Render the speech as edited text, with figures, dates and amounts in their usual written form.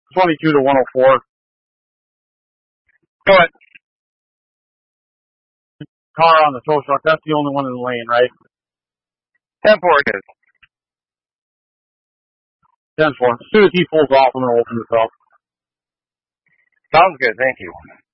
22 to 104. Go ahead. Car on the tow truck. That's the only one in the lane, right? 10-4 it is. 10-4. As soon as he pulls off, I'm going to open this up. Sounds good. Thank you.